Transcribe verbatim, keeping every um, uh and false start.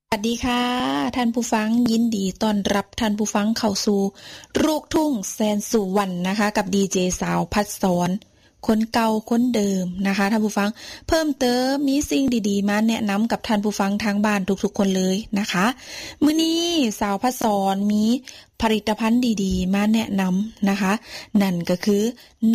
สวัสดีค่ะท่านผู้ฟังยินดีต้อนรับท่านผู้ฟังเข้าสู่ลูกทุ่งแสนสุวรรณนะคะกับดีเจสาวพัดสอนคนเก่าคนเดิมนะคะท่านผู้ฟังเพิ่มเติมมีสิ่งดีๆมาแนะนำกับท่านผู้ฟังทางบ้านทุกๆคนเลยนะคะมื้อนี้สาวพัดสอนมีผลิตภัณฑ์ดีๆมาแนะนำนะคะนั่นก็คือ